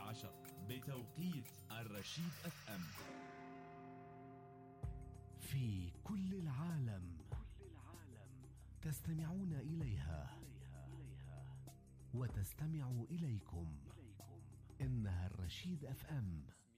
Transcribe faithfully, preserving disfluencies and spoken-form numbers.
عشر بتوقيت الرشيد اف ام. في كل العالم تستمعون إليها وتستمع إليكم. إنها الرشيد اف ام.